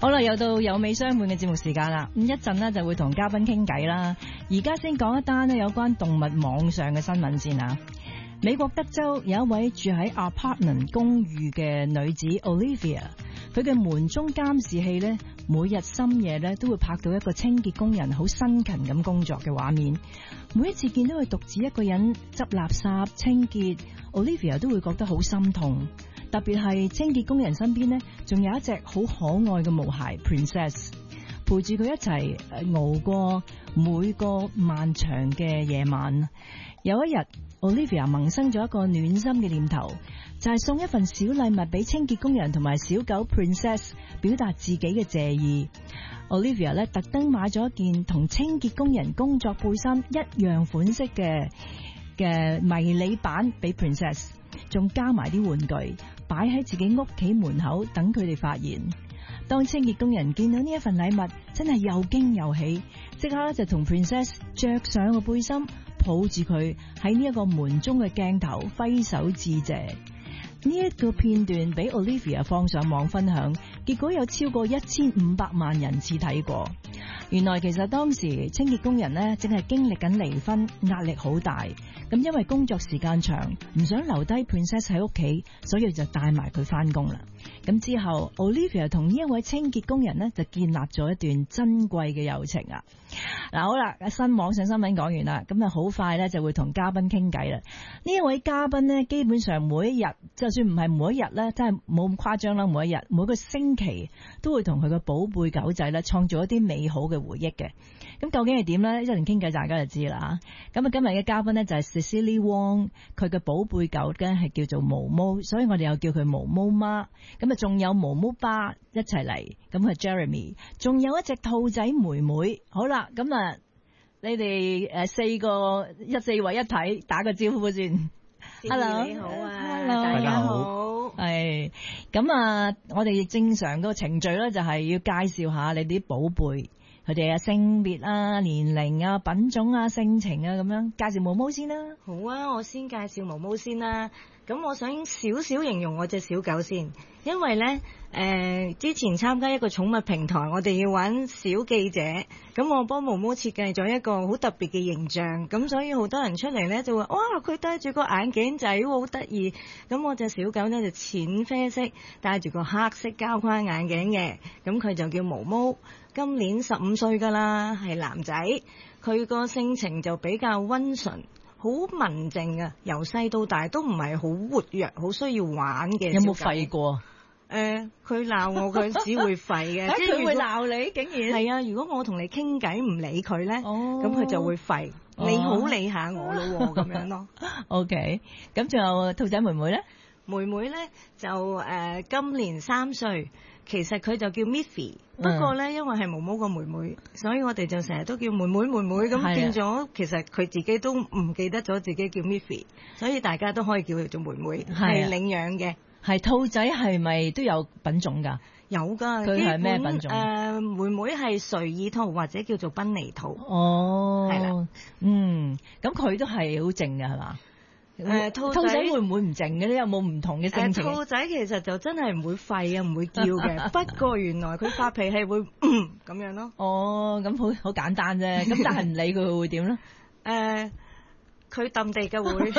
好啦，又到有美相伴嘅節目時間啦。咁一陣呢就會同嘉賓傾偈啦。而家先講一單呢有關動物網上嘅新聞先啊。美國德州有一位住喺 apartment 公寓嘅女子 Olivia， 佢嘅門中監視器呢，每日深夜呢都會拍到一個清潔工人好辛勤咁工作嘅畫面。每一次見到佢獨自一個人執垃圾清潔， Olivia 都會覺得好心痛。特別係清潔工人身邊呢，仲有一隻好可愛嘅毛孩 Princess， 陪住佢一齊熬過每個漫長嘅夜晚。有一日 Olivia 萌生咗一個暖心嘅念頭，就係送一份小禮物俾清潔工人同埋小狗 Princess， 表達自己嘅謝意。Olivia 咧特登買咗一件同清潔工人工作背心一樣款式嘅迷你版俾 Princess， 仲加埋啲玩具擺喺自己屋企門口等佢哋發現。當清潔工人見到呢一份禮物，真係又驚又喜，即刻就同 Princess 着上個背心，抱住佢喺呢一個門中嘅鏡頭揮手致謝。呢一個片段俾 Olivia 放上網分享，結果有超過1500萬人次睇過。原來其實當時清潔工人呢正係經歷緊離婚，壓力好大。咁因為工作時間長，唔想留低 Princess 喺屋企，所以就帶埋佢翻工啦。咁之後 Olivia 同呢一位清潔工人呢就建立咗一段珍貴嘅友情啊。嗱，好啦，新網上新聞講完啦，咁啊好快咧就會同嘉賓傾偈啦。呢一位嘉賓呢，基本上每一日，就算唔係每一日咧，真係冇咁誇張啦，每一日每個星期都會同佢個寶貝狗仔咧創造一啲美好嘅回憶嘅。咁究竟係點咧？一陣傾偈大家就知啦。咁啊今日嘅嘉賓呢，就係 Cecily Wong， 佢嘅寶貝狗咧係叫做毛毛，所以我哋又叫佢毛毛媽。咁啊仲有毛毛爸一齊嚟，咁係 Jeremy， 仲有一隻兔仔妹妹。好啦，咁啊你哋四位一體打個招呼先。Hello， 你好啊 Hello， 大家好。 係咁啊，我哋正常個程序咧就係要介紹下你啲寶貝，佢哋嘅性別啊、年齡啊、品種啊、性情啊咁樣。介紹毛毛先啦。 好啊，我先介紹毛毛先啦。咁我想少少形容我隻小狗先，因為呢，之前參加一個寵物平台，我哋要玩小記者，咁我幫毛毛設計咗一個好特別嘅形象，咁所以好多人出嚟呢就話，哇，佢戴住個眼鏡仔喎，好得意。咁我隻小狗呢就淺啡色，戴住個黑色膠框眼鏡嘅，咁佢就叫毛毛，今年15歲㗎啦，係男仔，佢個性情就比較溫順。好文靜啊，由細到大都唔係好活躍，好需要玩嘅。 有冇吠過？ 佢鬧我，佢只會吠嘅。 即係佢會鬧你，竟然係啊！如果我同你傾偈唔理佢咧，咁佢就會吠。你好理下我咯，咁樣咯。 OK， 咁仲有兔仔妹妹咧？ 妹妹咧就今年3歲。其實佢就叫 Miffy，不過咧因為係毛毛個妹妹，所以我哋就成日都叫妹妹妹妹，咁變咗其實佢自己都唔記得咗自己叫 Miffy， 所以大家都可以叫佢做妹妹，係領養嘅。係兔仔係咪都有品種㗎？ 有㗎， 佢係咩品種？ 妹妹係垂耳兔或者叫做賓尼兔。 哦， 係啦， 咁佢都係好靜㗎係嘛？ 兔仔會唔會唔靜嘅咧？有冇唔同嘅性情？ 兔仔其實就真係唔會吠啊，唔會叫嘅。不過原來佢發脾氣會咁樣咯。 哦，咁好簡單啫。咁但係唔理佢會點咧？ 佢揼地嘅會。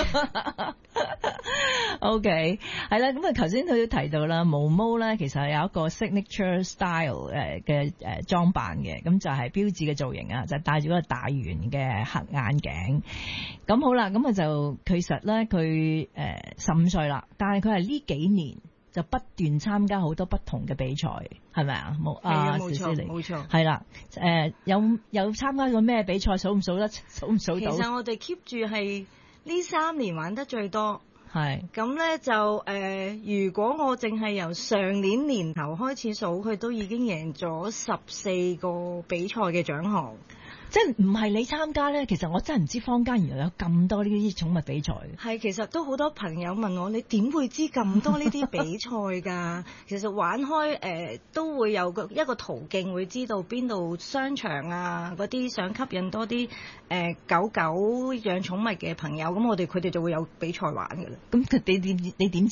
OK， 係啦。咁啊，頭先佢都提到啦，毛毛咧其實有一個 signature style 嘅裝扮嘅，咁就係標誌嘅造型啊，就戴住嗰個大圓嘅黑眼鏡。咁好啦，咁啊就其實咧佢15歲啦，但係佢係呢幾年就不斷參加好多不同嘅比賽，係咪啊？冇錯，冇錯， 係啦。有參加過咩比賽？數唔數到？其實我哋 keep 住係呢3年玩得最多。係咁咧就如果我淨係由上年年頭開始數，佢都已經贏咗14個比賽嘅獎項。 即係唔係你參加咧？其實我真係唔知坊間原來有咁多呢啲寵物比賽。 係，其實都好多朋友問我，你點會知咁多呢啲比賽㗎？其實玩開都會有一個途徑，會知道邊度商場啊，嗰啲想吸引多啲狗狗養寵物嘅朋友，咁佢哋就會有比賽玩㗎啦。 咁你點知咧？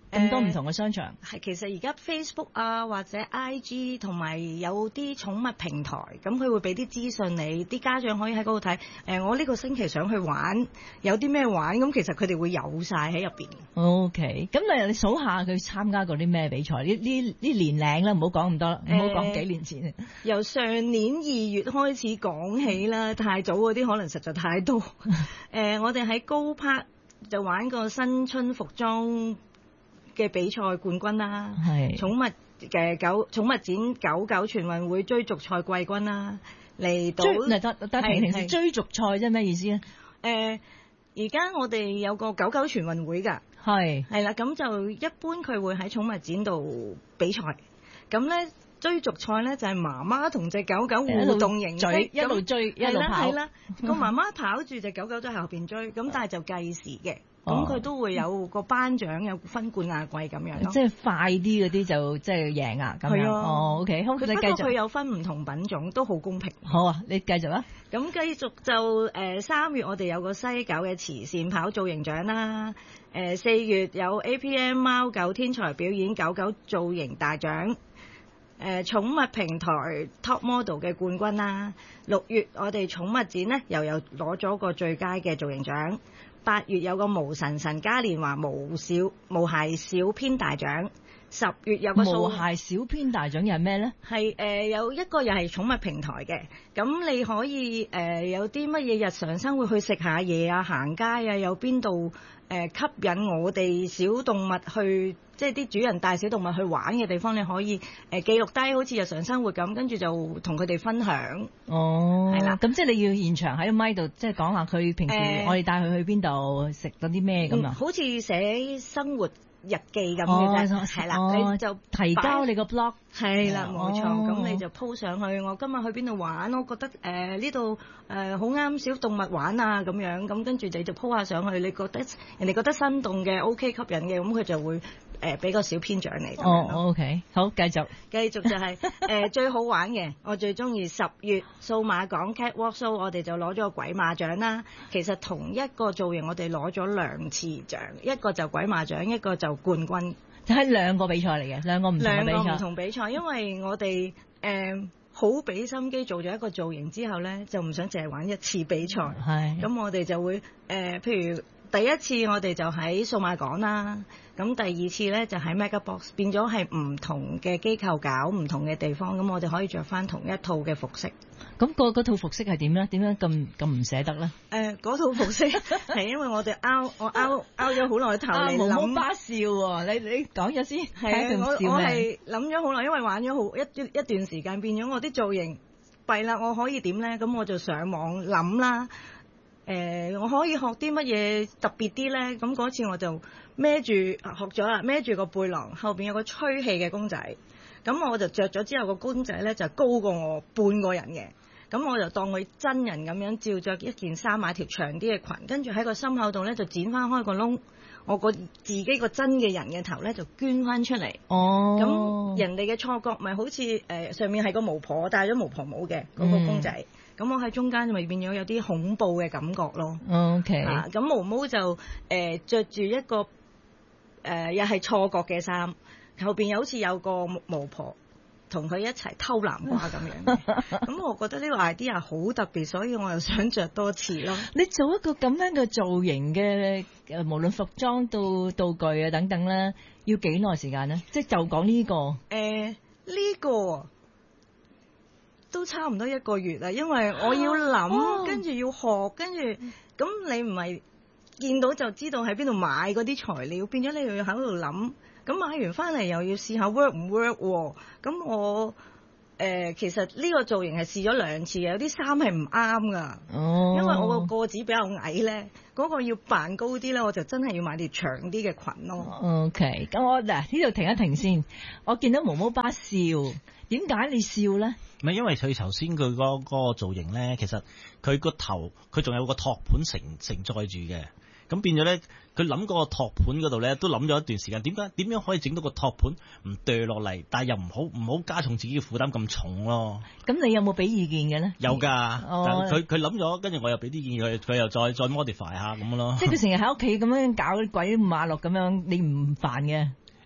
咁多唔同嘅商場。 係其實而家 Facebook 啊或者 IG 同埋有啲寵物平台，咁佢會俾啲資訊你，啲家長可以喺嗰度睇。我呢個星期想去玩，有啲咩玩？咁其實佢哋會有晒喺入邊。 OK，咁你數下佢參加過啲咩比賽？呢年齡啦，唔好講咁多啦，唔好講幾年前。 由上年2月開始講起啦，太早嗰啲可能實在太多。我哋喺高柏就玩過新春服裝嘅比賽冠軍啦，係寵物展狗全運會追逐賽季軍啦，嚟到平時追逐賽即係咩意思咧？ 而家我哋有個狗全運會㗎，係啦，咁就一般佢會喺寵物展度比賽，咁咧。追逐賽咧就係媽媽同隻狗狗互動型嘅， 一路追一路跑。 係啦，個媽媽跑住隻狗狗都喺後邊追，咁但係就計時嘅，咁佢都會有個頒獎，有分冠亞季咁樣咯。 即係快啲嗰啲就即係贏啊咁樣。OK， 好，你繼續。 不過佢有分唔同品種，都好公平。 好啊，你繼續啊。 咁繼續就3月我哋有個西九嘅慈善跑造型獎啦，4月有 APM 貓狗天才表演狗狗造型大獎。寵物平台 Top Model 嘅冠軍啦，6月我哋寵物展呢又有攞咗個最佳嘅造型獎，8月有個毛神嘉年華毛孩小編大獎，10月有個毛孩小編大獎又係咩呢？ 係有一個又係寵物平台嘅，咁你可以有啲乜嘢日常生活去食下嘢啊、行街啊，有邊度吸引我哋小動物去，即係啲主人帶小動物去玩嘅地方，你可以記錄低，好似日常生活咁，跟住就同佢哋分享。哦，係啦， 咁即係你要現場喺個咪度，即係講下佢平時我哋帶佢去邊度食咗啲咩咁啊？ 好似寫生活日記咁嘅啫，係啦，你就提交你個 blog， 係啦，冇錯，咁你就 po 上去。我今日去邊度玩？我覺得呢度好啱小動物玩啊，咁樣，咁跟住你就 po 下上去。你覺得人哋覺得生動嘅 OK 吸引嘅，咁佢就會俾個小編獎你。 OK， 好，繼續就係最好玩嘅，我最中意10月數碼港 Catwalk Show， 我哋就攞咗個鬼馬獎啦。其實同一個造型我哋攞咗2次獎，一個就鬼馬獎，一個就冠軍， 就係2個比賽嚟嘅，兩個唔同比賽。因為我哋好俾心機做咗一個造型之後咧，就唔想淨係玩一次比賽。係，咁我哋就會譬如第一次我哋就喺數碼港啦，咁第二次咧就喺 Megabox， 變咗係唔同嘅機構搞唔同嘅地方，咁我哋可以着翻同一套嘅服飾。 咁嗰套服飾係點咧？點樣咁唔捨得咧？ 嗰套服飾係因為我哋拗咗好耐頭嚟諗。 毛毛巴笑喎，你講咗先。係我係諗咗好耐，因為玩咗好一段時間，變咗我啲造型弊啦，我可以點咧？咁我就上網諗啦。我可以學啲乜嘢特別啲咧？咁嗰次我就學咗啦，孭住個背囊，後邊有個吹氣嘅公仔。咁我就着咗之後，個公仔咧就高過我半個人嘅。咁我就當佢真人咁樣照着一件衫，買條長啲嘅裙，跟住喺個心口度咧就剪翻開個窿，我自己個真嘅人嘅頭咧就捐翻出嚟。哦，咁人哋嘅錯覺咪好似上面係個巫婆戴咗巫婆帽嘅嗰個公仔，咁我喺中間咪變咗有啲恐怖嘅感覺咯。OK，咁毛毛就着住一個又係錯覺嘅衫，後邊好似有個巫婆同佢一齊偷南瓜咁樣嘅，咁我覺得呢個 idea 好特別，所以我又想着多次咯。你做一個咁樣嘅造型嘅無論服裝到道具啊等等咧，要幾耐時間咧？即係就講呢個呢個都差唔多1個月啦，因為我要諗，跟住要學，跟住咁你唔係見到就知道喺邊度買嗰啲材料，變咗你又要喺度諗。咁買完翻嚟又要試下 work 唔 work 喎，咁我其實呢個造型係試咗2次嘅，有啲衫係唔啱噶，因為我個子比較矮咧，嗰個要扮高啲咧，我就真係要買條長啲嘅裙咯。OK， 咁我嗱呢度停一停先，我見到毛毛巴笑，點解你笑咧？ 唔係因為佢頭先佢嗰個造型咧，其實佢個頭佢仲有個托盤承載住嘅。咁變咗咧，佢諗嗰個托盤嗰度咧，都諗咗一段時間。點樣可以整到個托盤唔墮落嚟，但係又唔好加重自己嘅負擔咁重咯？咁你有冇俾意見嘅咧？有㗎，佢諗咗，跟住我又俾啲意見佢又再 modify 下咁咯。即係佢成日喺屋企咁樣搞鬼馬六咁樣，你唔煩嘅？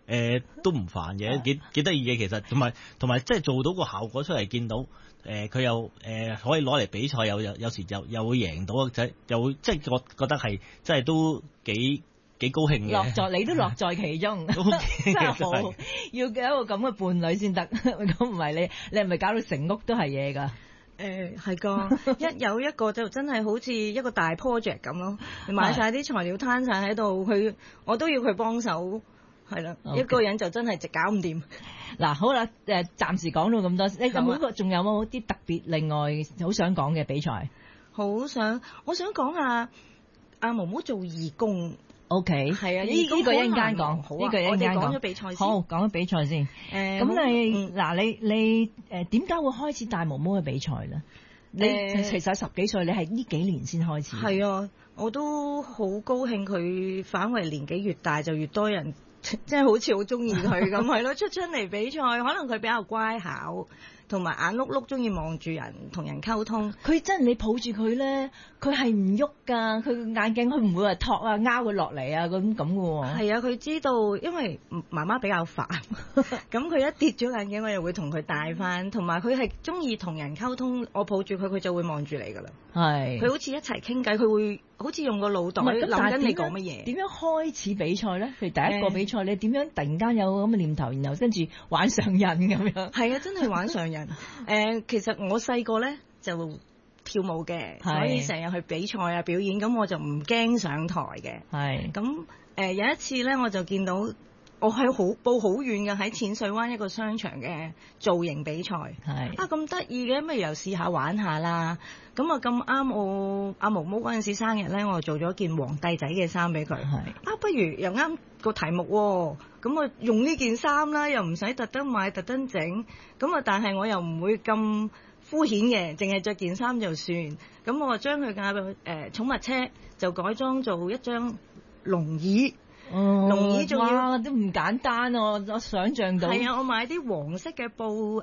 都唔煩嘅，幾得意嘅其實，同埋即係做到個效果出嚟，見到佢又可以攞嚟比賽，有時又會贏到，又會即係覺得係真係都幾高興嘅。 你都樂在其中，真係好要有一個咁嘅伴侶先得，咁唔係你係咪搞到成屋都係嘢㗎？ 係噶，一有一個就真係好似一個大 project 咁咯，你買晒啲材料攤晒喺度，我都要佢幫手，係啦， Okay. 一個人就真係直搞唔掂。 嗱，好啦，暫時講到咁多，你有冇仲有冇啲特別另外好想講嘅比賽？我想講下阿毛毛做義工。 OK， 係啊， 呢個一陣間講， 呢個一陣間講。我哋講咗比賽先。 好，講咗比賽先。咁你點解會開始帶毛毛去比賽咧？你其實10幾歲，你係呢幾年先開始。 係啊，我都好高興佢反為年紀越大就越多人，即係好似好中意佢咁，係咯，出嚟比賽，可能佢比較乖巧。同埋眼碌碌，中意望住人，同人溝通。 佢真係你抱住佢咧，佢係唔喐㗎。佢眼鏡佢唔會話托啊，拗佢落嚟啊，咁嘅喎。 係啊，佢知道，因為媽媽比較煩，咁佢一跌咗眼鏡，我又會同佢戴翻。同埋佢係中意同人溝通，我抱住佢，佢就會望住你㗎啦。係。佢好似一齊傾偈，佢會好似用個腦袋諗緊你講乜嘢。點樣開始比賽咧？譬如第一個比賽，你點樣突然間有咁嘅念頭，然後跟住玩上癮咁樣？ 係啊，真係玩上癮。其實我細個咧就跳舞嘅，所以成日去比賽啊表演，咁我就唔驚上台嘅。係咁有一次咧，我就見到我係報好遠嘅，喺淺水灣一個商場嘅造型比賽。係啊，咁得意嘅，咪又試下玩下啦。咁啊咁啱我阿毛毛嗰陣時生日咧，我就做咗件皇帝仔嘅衫俾佢。係啊，不如又啱個題目喎。咁我用呢件衫啦，又唔使特登買特登整，咁啊但係我又唔會咁敷衍嘅，淨係着件衫就算。咁我將佢嘅寵物車就改裝做一張龍椅。龍椅仲要都唔簡單喎，我想像到。 係啊，我買啲黃色嘅布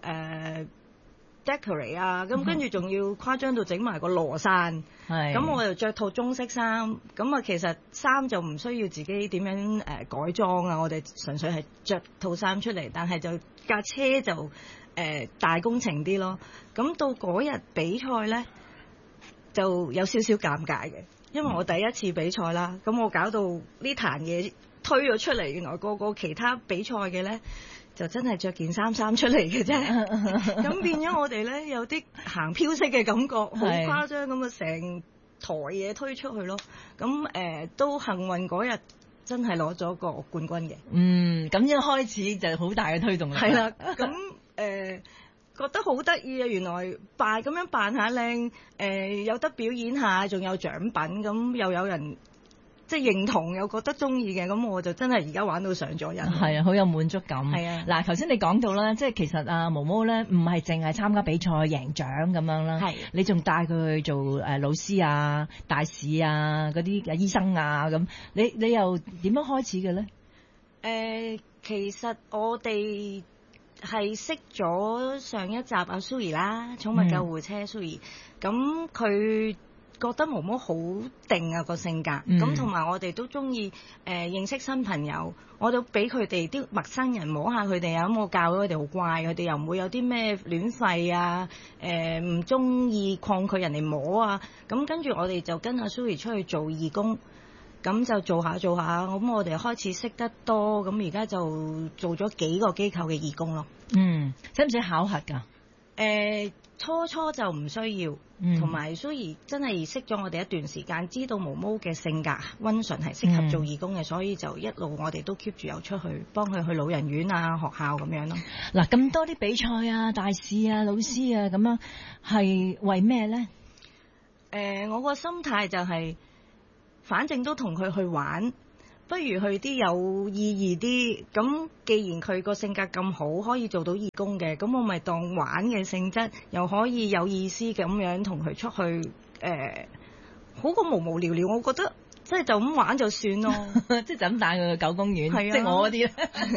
decorate 啊，咁跟住仲要誇張到整埋個羅傘。係。咁我又着套中式衫，咁啊其實衫就唔需要自己點樣改裝啊，我哋純粹係着套衫出嚟，但係就架車就大工程啲咯。咁到嗰日比賽咧，就有少少尷尬嘅，因為我第一次比賽啦，咁我搞到呢壇嘢推咗出嚟，原來個其他比賽嘅咧。就真係着件衫出嚟嘅啫，咁變咗我哋咧有啲行飄色嘅感覺，好誇張咁啊！成台嘢推出去咯，咁都幸運嗰日真係攞咗個冠軍嘅。 咁樣開始就好大嘅推動力。 係啦，咁覺得好得意啊！原來咁樣扮下靚，有得表演下，仲有獎品，咁又有人。即係認同又覺得中意嘅，咁我就真係而家玩到上咗癮。 係啊，好有滿足感。係啊，嗱頭先你講到啦，即係其實啊毛毛咧唔係淨係參加比賽贏獎咁樣啦，係你仲帶佢去做老師啊、大使啊、嗰啲醫生啊咁，你又點樣開始嘅咧？ 其實我哋係識咗上一集阿 Suri 啦，寵物救護車 Suri，咁佢。覺得毛毛好定啊個性格，咁同埋我哋都中意認識新朋友，我都俾佢哋啲陌生人摸下佢哋啊，咁我教咗佢哋好乖，佢哋又唔會有啲咩亂吠啊，唔中意抗拒人哋摸啊，咁跟住我哋就跟阿 Suri 出去做義工，咁就做下，咁我哋開始識得多，咁而家就做咗幾個機構嘅義工咯。 使唔使考核㗎？ 初就唔需要，同埋雖然真係識咗我哋一段時間，知道毛毛嘅性格溫順係適合做義工嘅，所以就一路我哋都 keep 住有出去幫佢去老人院啊、學校咁樣咯。 嗱，咁多啲比賽啊、大使啊、老師啊咁樣，係為咩呢？ 我個心態就係，反正都同佢去玩。不如去啲有意義啲，咁既然佢個性格咁好，可以做到義工嘅，咁我咪當玩嘅性質，又可以有意思咁樣同佢出去，好過無聊聊。我覺得即係就咁玩就算咯， 即係就咁帶佢去狗公園，即係我嗰啲咧。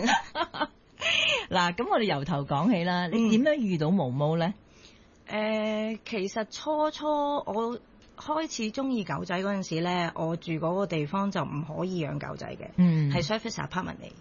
嗱，咁我哋由頭講起啦，你點樣遇到毛毛咧？ 其實初我開始中意狗仔嗰陣時咧，我住嗰個地方就唔可以養狗仔嘅，係 service apartment 嚟。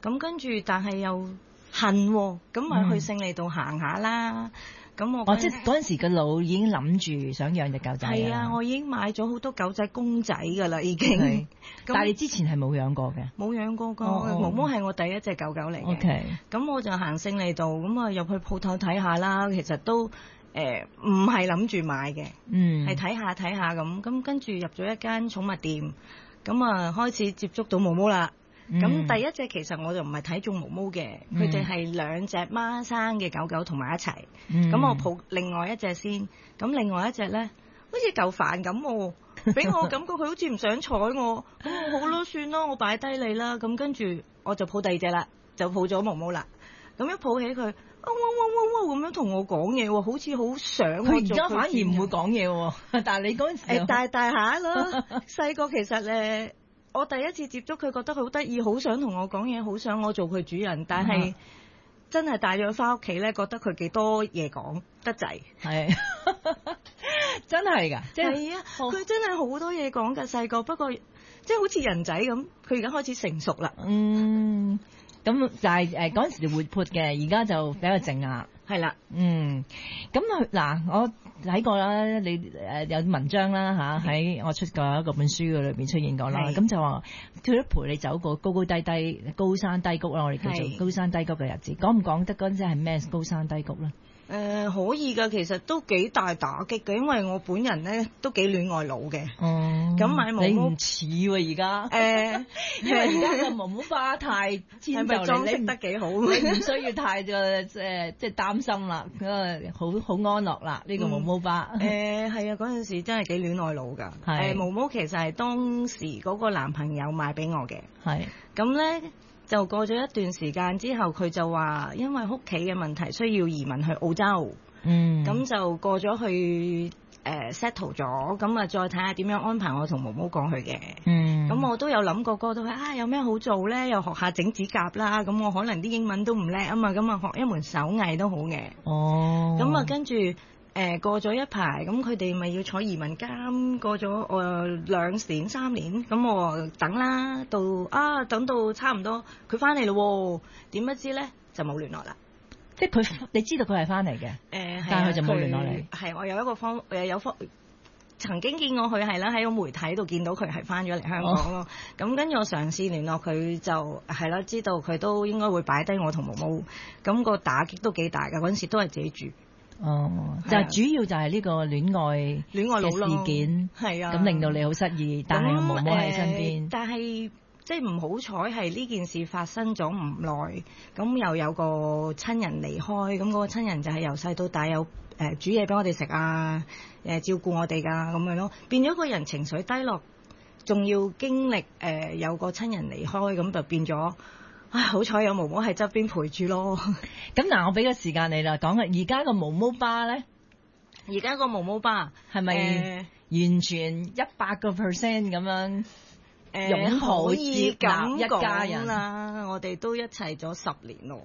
咁跟住但係又恨喎，咁咪去勝利道行下啦。咁我即係嗰陣時個腦已經諗住想養隻狗仔。 係啊，我已經買咗好多狗仔公仔㗎啦，已經。 但係你之前係冇養過嘅？ 冇養過㗎，毛毛係我第一隻狗狗嚟嘅。 OK。咁我就行勝利道，咁啊入去鋪頭睇下啦。其實都唔係諗住買嘅，係睇下咁。咁跟住入咗一間寵物店，咁啊開始接觸到毛毛啦。咁第一隻其實我就唔係睇中毛毛嘅，佢哋係兩隻孖生嘅狗狗同埋一齊。咁我抱另外一隻先，咁另外一隻咧好似嚿飯咁喎，俾我感覺佢好似唔想睬我。咁我好咯，算咯，我擺低你啦。咁跟住我就抱第二隻啦，就抱咗毛毛啦。咁一抱起佢，汪汪汪汪咁樣同我講嘢喎，好似好想。 佢而家反而唔會講嘢喎，但係你嗰陣時大下咯，細個其實我第一次接觸佢，覺得佢好得意，好想同我講嘢，好想我做佢主人。但係真係帶咗佢翻屋企咧，覺得佢幾多嘢講得滯。係真係㗎， 係啊，佢真係好多嘢講㗎。細個不過即係好似人仔咁，佢而家開始成熟啦。 咁就係嗰陣時活潑嘅，而家就比較靜啦。 係啦， 咁嗱，我睇過啦，你有文章啦嚇，喺我出過一個本書嘅裏邊出現過啦。咁就話佢都陪你走過高高低低、高山低谷啦，我哋叫做高山低谷嘅日子。講唔講得嗰陣時係咩高山低谷咧？ 可以㗎，其實都幾大打擊嘅，因為我本人咧都幾戀愛腦嘅。咁買毛毛你唔似喎而家。因為而家個毛毛巴太遷就你， 係咪裝飾得幾好？ 你唔需要太即係擔心啦，好安樂啦呢個毛毛巴。 係啊，嗰陣時真係幾戀愛腦㗎。毛毛其實係當時嗰個男朋友買俾我嘅。咁咧。就過咗一段時間之後，佢就話因為屋企嘅問題需要移民去澳洲，咁就過咗去settle 咗，咁啊再睇下點樣安排我同毛毛過去嘅。咁我都有諗過過到去有咩好做咧？又學下整指甲啦，咁我可能啲英文都唔叻啊嘛，咁啊學一門手藝都好嘅。咁啊跟住。過咗一排，咁佢哋咪要坐移民監，過咗2年3年，咁我等啦，等到差唔多佢翻嚟咯，點不知咧就冇聯絡啦。 即係你知道佢係翻嚟嘅，但係佢就冇聯絡你。 係我有一個曾經見過佢係啦，喺個媒體度見到佢係翻咗嚟香港咯。咁跟住我嘗試聯絡佢，就係啦，知道佢都應該會擺低我同毛毛，咁個打擊都幾大㗎。嗰陣時都係自己住。 就係主要就係呢個戀愛嘅事件，係啊，咁令到你好失意，但係毛毛喺身邊。但係即係唔好彩係呢件事發生咗唔耐，咁又有個親人離開，咁嗰個親人就係由細到大有煮嘢俾我哋食啊，照顧我哋㗎咁樣咯，變咗個人情緒低落，仲要經歷有個親人離開，咁就變咗。好彩有毛毛喺側邊陪住咯。咁嗱，我俾個時間你啦，講下而家個毛毛巴咧。而家個毛毛巴係咪完全100% 咁樣擁抱接納一家人啦？我哋都一齊咗10年咯。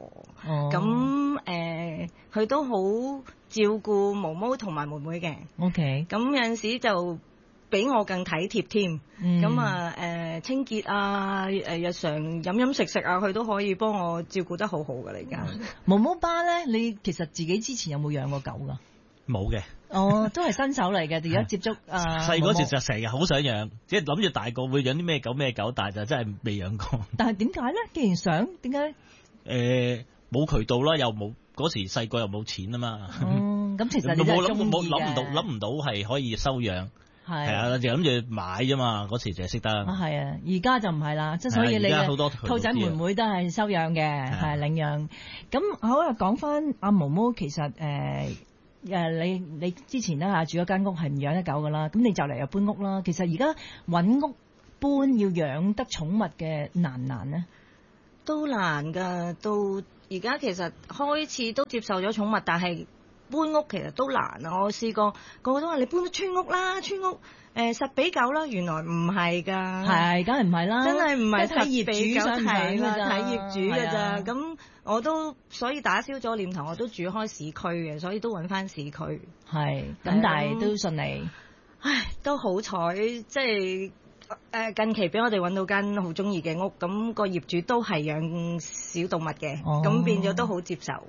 咁佢都好照顧毛毛同埋妹妹嘅。OK。咁有陣時就比我更體貼添，咁清潔啊，日常飲食啊，佢都可以幫我照顧得好好㗎。而家毛毛巴咧，你其實自己之前有冇養過狗㗎？冇嘅。都係新手嚟嘅。而家接觸細嗰時就成日好想養，即係諗住大個會養啲咩狗，但係就真係未養過。但係點解咧？既然想，點解？冇渠道啦，又冇嗰時細個又冇錢啊嘛。咁其實你冇諗唔到係可以收養。係啊，就諗住買啫嘛，嗰時就係識得。係啊，而家就唔係啦，即係所以你嘅兔仔妹妹都係收養嘅，係領養。咁好啊，講翻阿毛毛，其實你之前咧住嗰間屋係唔養得狗噶啦，咁你就嚟又搬屋啦。其實而家揾屋搬要養得寵物嘅難唔難呢？都難㗎，到而家其實開始都接受咗寵物，但係搬屋其實都難啊！我試過個個都話你搬咗村屋啦，村屋實俾狗啦，原來唔係㗎，係梗係唔係啦，真係唔係睇業主想睇啦，睇業主㗎咋。咁我都所以打消咗念頭，我都住開市區嘅，所以都揾翻市區。係咁，但係都順利。唉，都好彩，即係近期俾我哋揾到間好中意嘅屋，咁個業主都係養小動物嘅，咁變咗都好接受。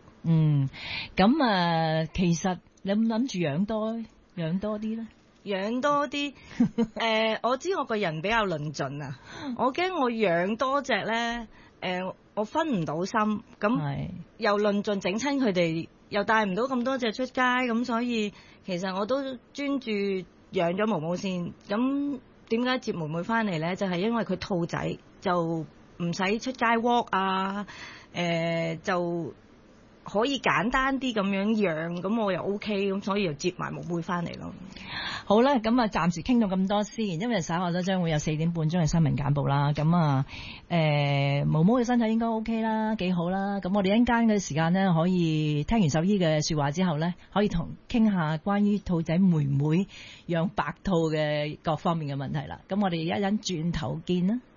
咁其實你有冇諗住養多啲咧？ 養多啲，我知我個人比較論盡啊，我驚我養多隻咧，我分唔到心，咁又論盡整親佢哋，又帶唔到咁多隻出街，咁所以其實我都專注養咗毛毛先。咁點解接妹妹翻嚟咧？就係因為佢兔仔就唔使出街 walk 啊，就可以簡單啲咁樣養，咁我又 OK， 咁所以又接埋毛妹翻嚟咯。 好啦，咁啊暫時傾到咁多先，因為稍後都將會有4點半鐘嘅新聞簡報啦。咁啊毛毛嘅身體應該 OK 啦，幾好啦。咁我哋一陣間嘅時間呢，可以聽完獸醫嘅說話之後呢，可以傾下關於兔仔妹妹養白兔嘅各方面嘅問題啦。咁我哋一陣轉頭見啦。